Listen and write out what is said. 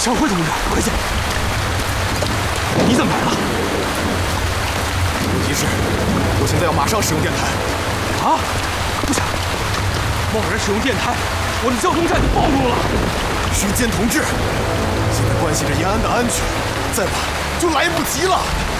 小辉同志，回去。你怎么来了？ 有急事，我现在要马上使用电台。 啊！不行，贸然使用电台，我的交通站就暴露了。 时间同志，现在关系着延安的安全，再晚就来不及了。